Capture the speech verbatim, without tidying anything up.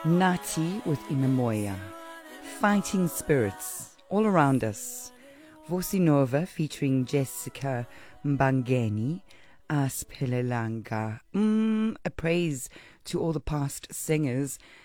Nati with Inamoya. Fighting spirits all around us. Voci Nova featuring Jessica Mbangeni as Pilelanga. Mm, a praise to all the past singers